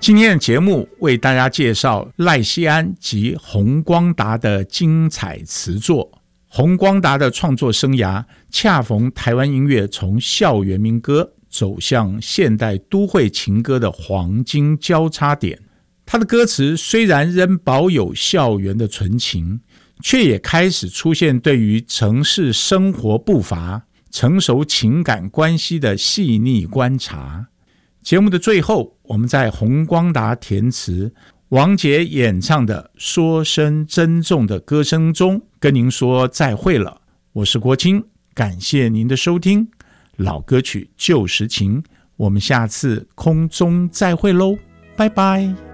今天的节目为大家介绍赖希安及洪光达的精彩词作。洪光达的创作生涯恰逢台湾音乐从校园民歌走向现代都会情歌的黄金交叉点。他的歌词虽然仍保有校园的纯情，却也开始出现对于城市生活步伐、成熟情感关系的细腻观察。节目的最后，我们在洪光达填词、王杰演唱的说声珍重的歌声中跟您说再会了。我是国清，感谢您的收听。老歌曲旧时情，我们下次空中再会喽，拜拜。